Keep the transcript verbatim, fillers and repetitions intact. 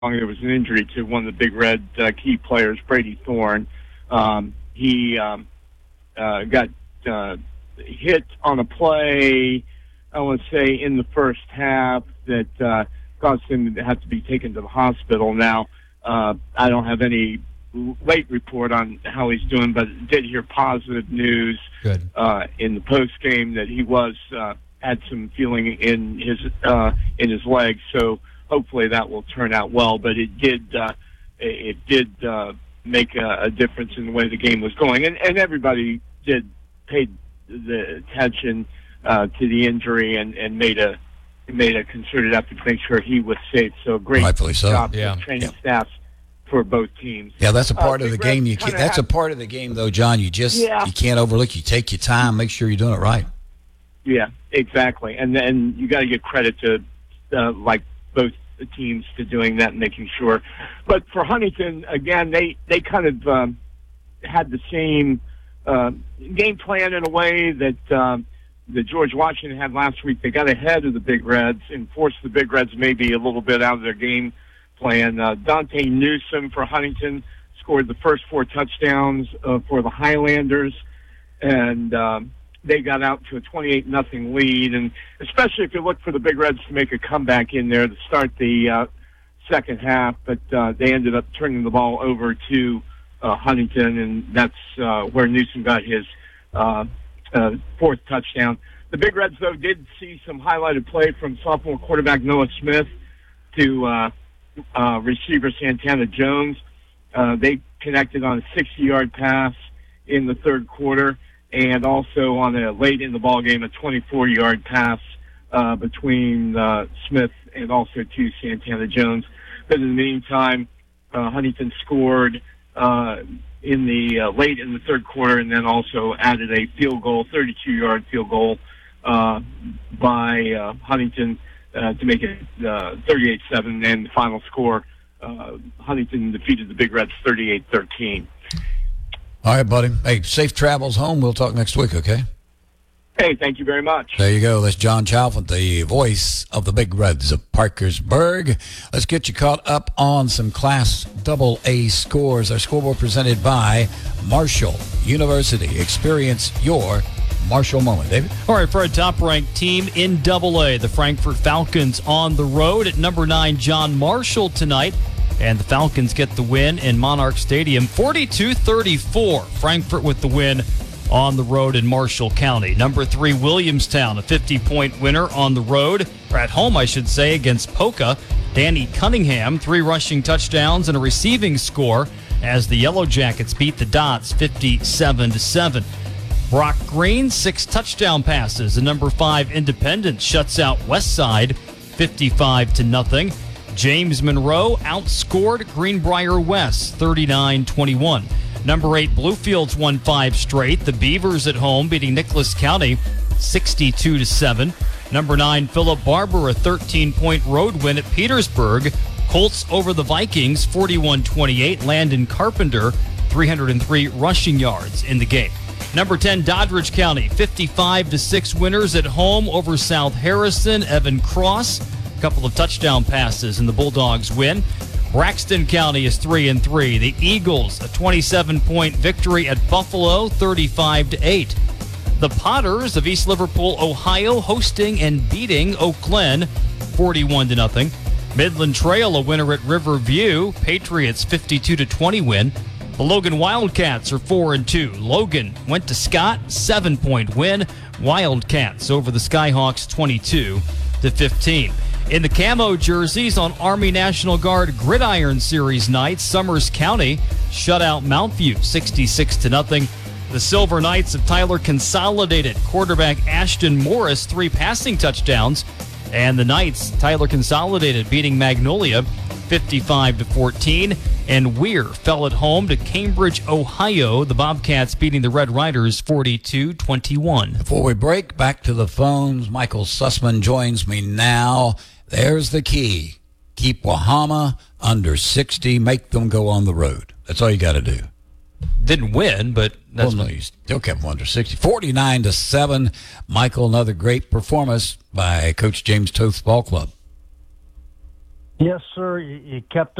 there was an injury to one of the Big Red uh, key players, Brady Thorne. Um, he um, uh, got uh, hit on a play, I want to say, in the first half that uh, caused him to have to be taken to the hospital. Now, uh, I don't have any late report on how he's doing, but did hear positive news Good. Uh, in the post game that he was uh, had some feeling in his uh, in his legs. So hopefully that will turn out well. But it did uh, it did uh, make a, a difference in the way the game was going, and, and everybody did pay the attention uh, to the injury and, and made a made a concerted effort to make sure he was safe. So great Rightfully so. job Yeah. to training Yeah. staffs for both teams. Yeah, that's a part Uh, of the Big game. Red You can't, kinda that's had- a part of the game, though, John. You just Yeah. you can't overlook. You take your time, make sure you're doing it right. Yeah, exactly. And then you got to give credit to uh, like both the teams to doing that and making sure. But for Huntington, again, they they kind of um, had the same uh, game plan in a way that um, that George Washington had last week. They got ahead of the Big Reds and forced the Big Reds maybe a little bit out of their game plan. Uh, Dante Newsome for Huntington scored the first four touchdowns uh, for the Highlanders, and um, they got out to a twenty-eight nothing lead. And especially if you look for the Big Reds to make a comeback in there to start the uh, second half, but uh, they ended up turning the ball over to uh, Huntington, and that's uh, where Newsome got his uh, uh, fourth touchdown. The Big Reds, though, did see some highlighted play from sophomore quarterback Noah Smith to uh, uh, receiver Santana Jones. Uh, they connected on a sixty-yard pass in the third quarter, and also on a late in the ball game, a twenty-four-yard pass uh, between uh, Smith and also to Santana Jones. But in the meantime, uh, Huntington scored uh, in the uh, late in the third quarter, and then also added a field goal, thirty-two-yard field goal uh, by uh, Huntington uh, to make it uh, thirty-eight seven, and the final score, uh, Huntington defeated the Big Reds thirty-eight thirteen. All right, buddy. Hey, safe travels home. We'll talk next week, okay? Hey, thank you very much. There you go. That's John Chalfant, the voice of the Big Reds of Parkersburg. Let's get you caught up on some Class double A scores. Our scoreboard presented by Marshall University. Experience your Marshall moment. David? All right, for a top-ranked team in double A, the Frankfort Falcons on the road at number nine, John Marshall tonight. And the Falcons get the win in Monarch Stadium, forty-two thirty-four. Frankfort with the win on the road in Marshall County. Number three, Williamstown, a fifty-point winner on the road, or at home, I should say, against Poca. Danny Cunningham, three rushing touchdowns and a receiving score as the Yellow Jackets beat the Dots fifty-seven to seven. Brock Green, six touchdown passes. The number five, Independence, shuts out Westside fifty-five to nothing. James Monroe outscored Greenbrier West thirty-nine twenty-one. Number eight, Bluefields won five straight. The Beavers at home beating Nicholas County sixty-two to seven. Number nine, Philip Barber, a thirteen-point road win at Petersburg. Colts over the Vikings forty-one twenty-eight. Landon Carpenter, three hundred three rushing yards in the game. Number ten, Doddridge County, fifty-five to six winners at home over South Harrison. Evan Cross, a couple of touchdown passes in the Bulldogs win. Braxton County is three and three. The Eagles, a twenty-seven-point victory at Buffalo, thirty-five to eight. The Potters of East Liverpool, Ohio, hosting and beating Oak Glen, forty-one to nothing. Midland Trail, a winner at Riverview. Patriots, fifty-two to twenty win. The Logan Wildcats are four and two. Logan went to Scott, seven-point win. Wildcats over the Skyhawks, twenty-two to fifteen. In the camo jerseys on Army National Guard Gridiron Series night, Summers County shut out Mountview sixty-six to nothing. The Silver Knights of Tyler consolidated quarterback Ashton Morris three passing touchdowns, and the Knights Tyler consolidated beating Magnolia fifty-five to fourteen. And Weir fell at home to Cambridge, Ohio. The Bobcats beating the Red Riders forty-two twenty-one. Before we break, back to the phones. Michael Sussman joins me now. There's the key. Keep Wahama under sixty. Make them go on the road. That's all you got to do. Didn't win, but that's well, no, you still kept them under sixty. forty-nine to seven. Michael, another great performance by Coach James Toth's ball club. Yes, sir. You, you kept